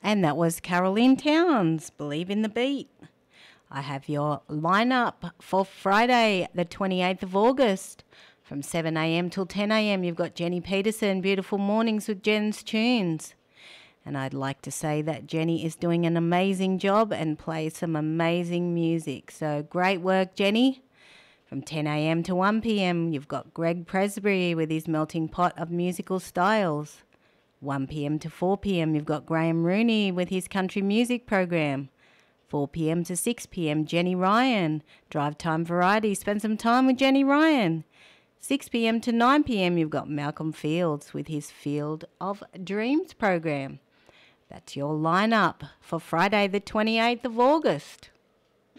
And that was Caroline Towns, Believe in the Beat. I have your lineup for Friday, the 28th of August. From 7 a.m. till 10 a.m, you've got Jenny Peterson, Beautiful Mornings with Jen's Tunes. And I'd like to say that Jenny is doing an amazing job and plays some amazing music. So great work, Jenny. From 10 a.m. to 1 p.m, you've got Greg Presbury with his melting pot of musical styles. 1 p.m. to 4 p.m, you've got Graham Rooney with his country music program. 4 p.m. to 6 p.m, Jenny Ryan, Drive Time Variety, spend some time with Jenny Ryan. 6 p.m. to 9 p.m, you've got Malcolm Fields with his Field of Dreams program. That's your lineup for Friday the 28th of August.